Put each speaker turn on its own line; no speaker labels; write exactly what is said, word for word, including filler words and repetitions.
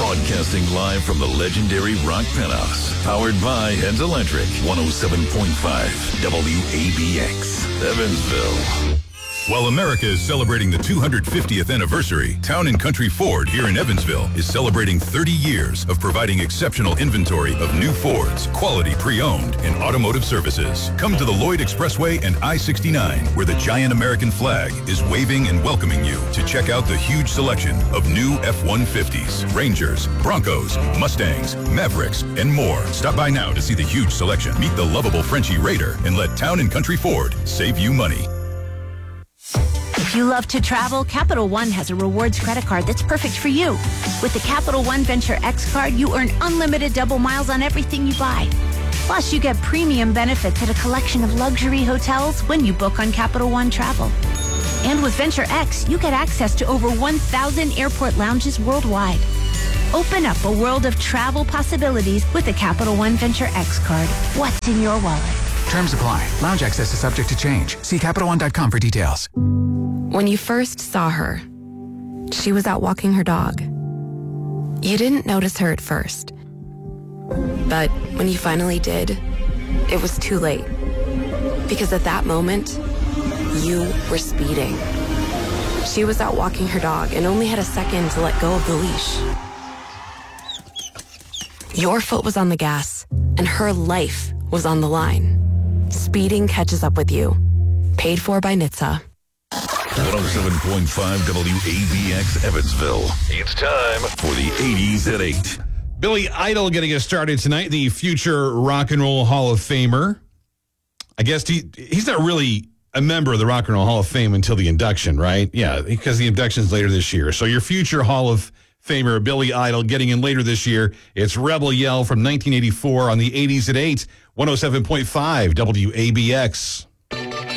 Broadcasting live from the legendary Rock Penthouse. Powered by Heads Electric. one oh seven point five W A B X. Evansville.
While America is celebrating the two hundred fiftieth anniversary, Town and Country Ford here in Evansville is celebrating thirty years of providing exceptional inventory of new Fords, quality pre-owned, and automotive services. Come to the Lloyd Expressway and I sixty-nine, where the giant American flag is waving and welcoming you to check out the huge selection of new F one fifties, Rangers, Broncos, Mustangs, Mavericks, and more. Stop by now to see the huge selection. Meet the lovable Frenchie Raider and let Town and Country Ford save you money.
If you love to travel, Capital One has a rewards credit card that's perfect for you. With the Capital One Venture X card, you earn unlimited double miles on everything you buy. Plus, you get premium benefits at a collection of luxury hotels when you book on Capital One Travel. And with Venture X, you get access to over one thousand airport lounges worldwide. Open up a world of travel possibilities with the Capital One Venture X card. What's in your wallet?
Terms apply. Lounge access is subject to change. See Capital One dot com for details.
When you first saw her, she was out walking her dog. You didn't notice her at first. But when you finally did, it was too late. Because at that moment, you were speeding. She was out walking her dog and only had a second to let go of the leash. Your foot was on the gas, and her life was on the line. Speeding catches up with you. Paid for by N H T S A.
one oh seven point five W A B X Evansville. It's time for the eighties at eight.
Billy Idol getting us started tonight, the future Rock and Roll Hall of Famer. I guess he he's not really a member of the Rock and Roll Hall of Fame until the induction, right? Yeah, because the induction's later this year. So your future Hall of Famer, Billy Idol, getting in later this year. It's Rebel Yell from nineteen eighty-four on the eighties at eight, one oh seven point five W A B X.